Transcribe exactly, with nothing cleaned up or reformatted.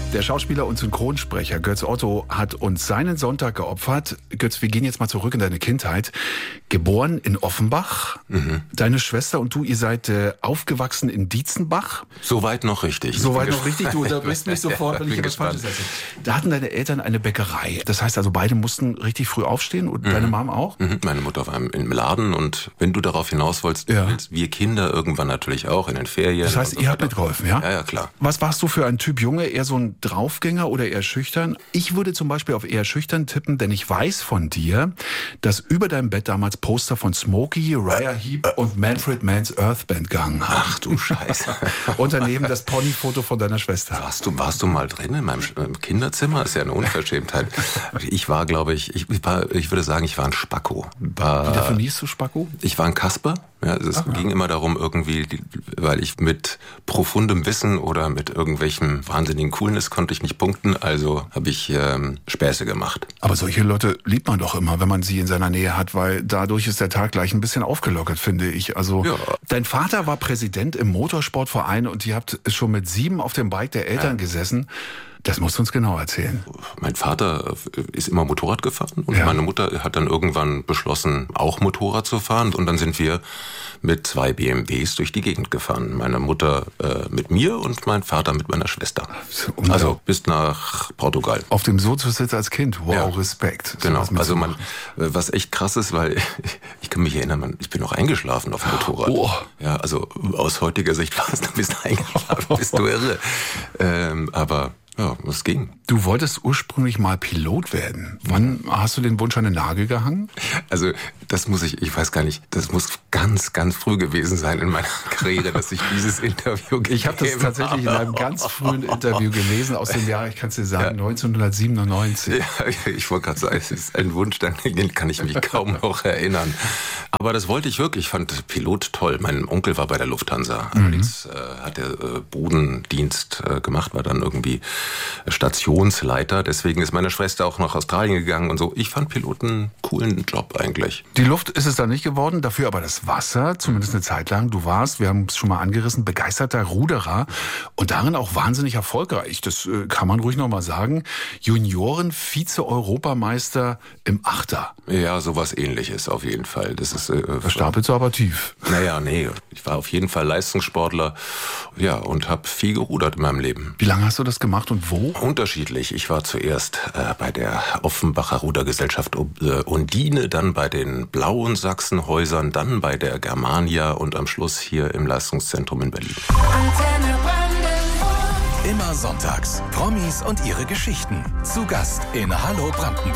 Der Schauspieler und Synchronsprecher Götz Otto hat uns seinen Sonntag geopfert. Götz, wir gehen jetzt mal zurück in deine Kindheit. Geboren in Offenbach. Mhm. Deine Schwester und du, ihr seid äh, aufgewachsen in Dietzenbach. Soweit noch richtig. Soweit noch richtig. Du unterbrichst mich sofort, wenn ich etwas Falsches sage. Da hatten deine Eltern eine Bäckerei. Das heißt also, beide mussten richtig früh aufstehen und mhm. deine Mom auch? Mhm. Meine Mutter war im Laden und wenn du darauf hinaus wolltest, ja. wir Kinder irgendwann natürlich auch in den Ferien. Das heißt, so ihr habt mitgeholfen, ja? Ja, ja, klar. Was warst du für ein Typ Junge? Eher so ein Draufgänger oder eher schüchtern? Ich würde zum Beispiel auf eher schüchtern tippen, denn ich weiß von dir, dass über deinem Bett damals Poster von Smokey, Uriah Heep und Manfred Mann's Earth Band gehangen haben. Ach du Scheiße. Und daneben das Ponyfoto von deiner Schwester. Warst du, warst du mal drin in meinem Kinderzimmer? Das ist ja eine Unverschämtheit. Ich war, glaube ich, ich, war, ich würde sagen, ich war ein Spacko. War, Wie definierst du Spacko? Ich war ein Kasper. Ja, also es Ach, ging ja. immer darum, irgendwie, weil ich mit profundem Wissen oder mit irgendwelchem wahnsinnigen Coolness konnte ich nicht punkten, also habe ich ähm, Späße gemacht. Aber solche Leute liebt man doch immer, wenn man sie in seiner Nähe hat, weil dadurch ist der Tag gleich ein bisschen aufgelockert, finde ich. Also ja. Dein Vater war Präsident im Motorsportverein und ihr habt schon mit sieben auf dem Bike der Eltern ja. gesessen. Das musst du uns genau erzählen. Mein Vater ist immer Motorrad gefahren und ja. meine Mutter hat dann irgendwann beschlossen, auch Motorrad zu fahren. Und dann sind wir mit zwei B M Ws durch die Gegend gefahren. Meine Mutter äh, mit mir und mein Vater mit meiner Schwester. Also bis nach Portugal. Auf dem Sozositz als Kind. Wow, ja. Respekt. Genau. Also man, was echt krass ist, weil ich kann mich erinnern, man, ich bin noch eingeschlafen auf dem Motorrad. Oh. Ja, also aus heutiger Sicht war es, du bist eingeschlafen, bist du irre. Ähm, aber ja, es ging. Du wolltest ursprünglich mal Pilot werden. Wann hast du den Wunsch an den Nagel gehangen? Also das muss ich, ich weiß gar nicht, das muss ganz, ganz früh gewesen sein in meiner Karriere, dass ich dieses Interview gegeben habe. Ich habe das tatsächlich in einem ganz frühen Interview gelesen, aus dem Jahr, ich kann es dir sagen, ja. neunzehnhundertsiebenundneunzig. Ja, ich wollte gerade sagen, es ist ein Wunsch, an den kann ich mich kaum noch erinnern. Aber das wollte ich wirklich, ich fand Pilot toll. Mein Onkel war bei der Lufthansa, mhm. allerdings äh, hat er äh, Bodendienst äh, gemacht, war dann irgendwie Stationsleiter, deswegen ist meine Schwester auch nach Australien gegangen und so. Ich fand Piloten einen coolen Job eigentlich. Die Luft ist es dann nicht geworden, dafür aber das Wasser, zumindest eine Zeit lang. Du warst, wir haben es schon mal angerissen, begeisterter Ruderer und darin auch wahnsinnig erfolgreich. Das äh, kann man ruhig nochmal sagen. Junioren-Vize-Europameister im Achter. Ja, sowas Ähnliches auf jeden Fall. Das ist äh, das stapelst du aber tief. Naja, nee, ich war auf jeden Fall Leistungssportler, ja, und habe viel gerudert in meinem Leben. Wie lange hast du das gemacht und wo? Unterschiedlich. Ich war zuerst äh, bei der Offenbacher Rudergesellschaft äh, Undine, dann bei den Blauen Sachsenhäusern, dann bei der Germania und am Schluss hier im Leistungszentrum in Berlin. Immer sonntags. Promis und ihre Geschichten. Zu Gast in Hallo Brandenburg.